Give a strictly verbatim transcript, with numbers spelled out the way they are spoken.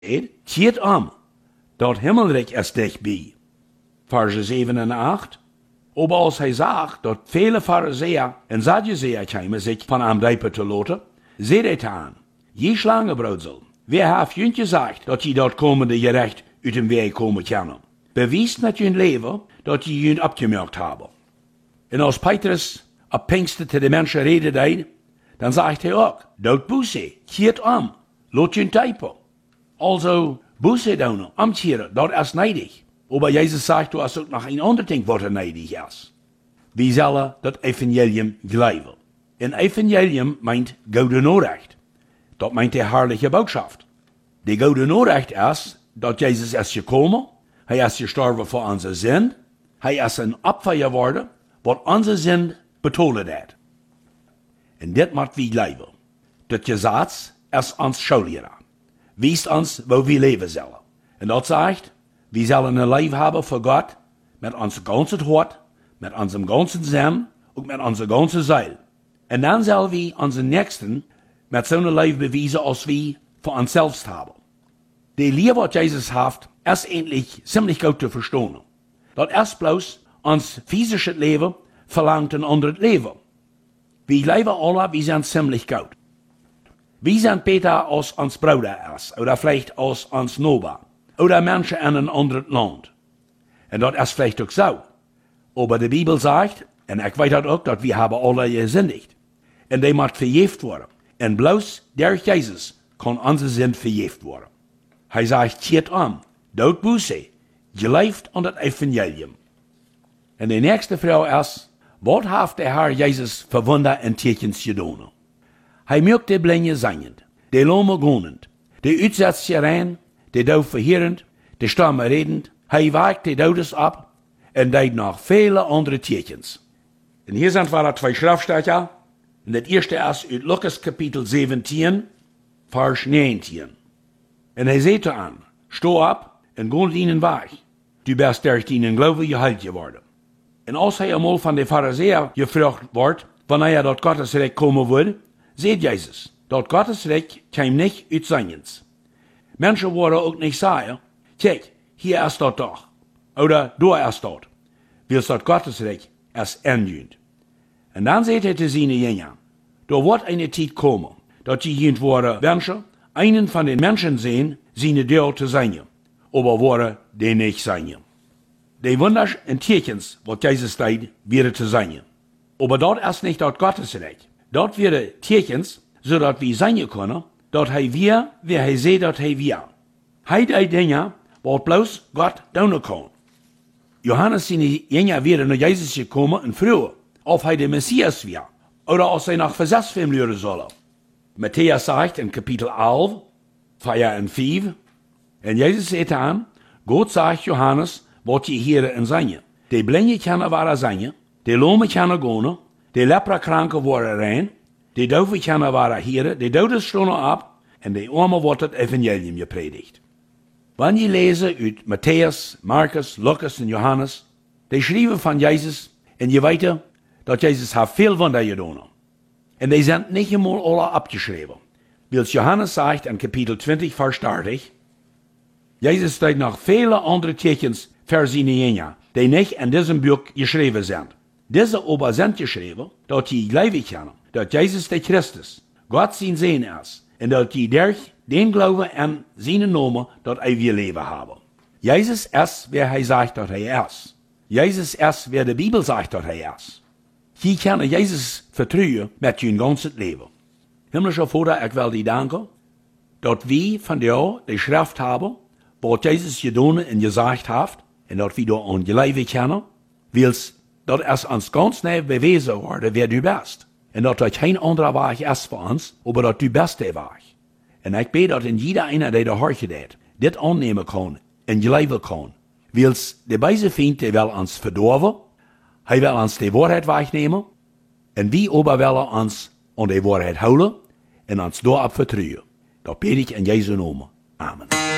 keert om, dat himmelrijk is dichtbij. Verse zeven en acht. Aber als hij zag dat vele Pharisäer en Sadduceer kwamen zich van hem diepen te laten, zei hij aan, je slangenbroedsel, wer heeft jullie gezegd dat je dat komende gerecht uit dem weg komen kan? Bewijs met je leven dat je jullie opgemerkt hebben. En als Petrus op Pinkster te de mensen reden deed, dan zegt hij ook, dat boeze, keert om, laat je diepen. Also, boeze doen, omkeren, dat is neidig. Aber Jesus sagt, du hast auch noch ein anderes Ding, was er neidig ist. Wir sollen das Evangelium glauben. Ein Evangelium meint gute Nachricht. Das meint die herrliche Botschaft. Die gute Nachricht ist, dass Jesus ist gekommen, er ist gestorben für unsere Sinn, er ist ein Opfer geworden, was unsere Sinn betonet hat. Und das muss wir glauben. Das Gesetz ist uns Schullehrer. Wisst uns, wo wir leben sollen. Und das sagt, wir sollen ein Leben haben für Gott, mit unserem ganzen Hort, mit unserem ganzen Sinn und mit unserer ganzen Seele. Und dann sollen wir unseren Nächsten mit so einem Leben beweisen, als wir für uns selbst haben. Die Liebe, was Jesus hat, ist endlich ziemlich gut zu verstehen. Das ist bloß, uns physisches Leben verlangt ein anderes Leben. Wir leben alle, wir sind ziemlich gut. Wir sind besser als uns Bruder ist, oder vielleicht als uns Nachbar. Oder Menschen in einem anderen Land. Und das ist vielleicht auch so. Aber die Bibel sagt, und ich weiß das auch, dass wir haben alle gesündigt. Und die muss vergeben werden. Und bloß durch Jesus kann unsere Sinn vergeben werden. Er sagt, kehrt um, dort Buße, geliebt an das Evangelium. Und die nächste Frage ist, was hat der Herr Jesus für Wunder und Zeichens getan? Er mögt die Blinde singend, die Lahme gehend, die Utsätzliche rein, die Doof verheerend, die Stamme redend, hij wagt die Dodes ab und deed noch viele andere Tierchens. Und hier sind wir zwei Schriftstücke. Und das erste ist aus Lukas Kapitel siebzehn, Vers neunzehn. Und er sagte an, steh ab und geh ihnen weg. Du bist durch deinen Glauben geheilt geworden. Und als er einmal von den Pharisäern gefragt wird, wann er dort Gottesrecht kommen will, sagt Jesus, dort Gottesrecht kam nicht aus Seins. Menschen worden auch nicht sagen, kijk, hier ist das doch. Oder da ist das. Willst das Gottesrecht erst enden. Und dann sagt er zu seinen Jüngern, da wird eine Zeit kommen, dass die jemand worden Menschen, einen von den Menschen sehen, seine Dörr zu sein. Aber worden die nicht sein. Die Wunders und Tierchens, was Jesus deed, wäre zu sein. Aber dort ist nicht das Gottesrecht. Dort wäre Tierchens, so dass wir sein können, dat hij weer, wie hij zei dat hij weer. Hij deed dingen, wat bloos Gott doen kon. Johannes zijn Jünger weer naar Jezus gekomen en vroeg, of hij de Messias weer, oder als hij nog versetzt werden leren sollen. Matthäus sagt in Kapitel elf, vier en vijf, en Jezus zei aan, Gott sagt Johannes, wat je hier in zijn. De blinde kunnen waren zijn, de lome kunnen gaan, de leprakranken worden rein, die Doofe kunnen waren hier, die Doden stonden op, en de armen wordt het Evangelium gepredigt. Wanneer je leest uit Matthäus, Markus, Lukas en Johannes, die schrijven van Jezus, en je weet dat Jezus heeft veel wunder gedaan. En die zijn niet eenmaal alle opgeschreven. Wils Johannes zegt in Kapitel twintig, Vers dertig, Jezus deed nog vele andere tekens voor zijn Jünger, die niet in diesem Buch geschreven zijn. Diese aber sind geschreven, dat die geloven kunnen, dat Jezus de Christus, Gott zijn Sohn ist, en dat die durch den Glauben an seinen Namen dat ewige Leben haben. Jesus ist, wer hij sagt, dat hij ist. Jesus ist, wer de Bibel sagt, dat hij ist. Je kan Jezus vertrouwen met je ganzes Leben. Himmlischer Vater, ich will dir danken, dat wir von dir die Schrift haben, wat Jesus gedaan en gesagt hat, en dat wir da an geloven können, wils dat es uns ganz neu bewezen worden, wer du bist. En dat er geen andere Weg ist für uns, aber dat du bist der Weg. En ich bete, dat in jeder einer, der da horche deed, dit annehmen kann, en geloven kann. Wils de beise Feind, der will uns verdorven, hij will uns die Wahrheit wegnehmen, en wir aber willen uns an die Wahrheit houden, en uns daarop vertrouwen. Dat bete ich in Jesu Namen. Amen.